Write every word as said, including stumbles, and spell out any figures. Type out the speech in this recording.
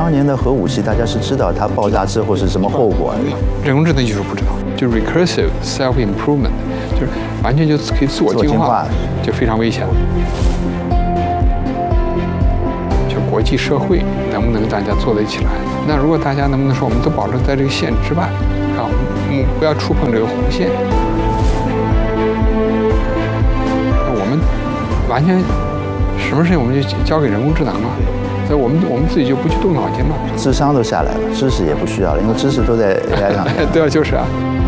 当年的核武器，大家是知道它爆炸之后是什么后果的。 人工智能技术不知道，就是 recursive self improvement， 就是完全就可以自我进化，就非常危险了。就国际社会能不能大家做得起来？那如果大家能不能说我们都保证在这个线之外啊，我们不要触碰这个红线？那我们完全什么事情我们就交给人工智能了。所以我们我们自己就不去动脑筋了， 智商都下来了，知识也不需要了，因为知识都在 A I 上。 对啊，就是啊。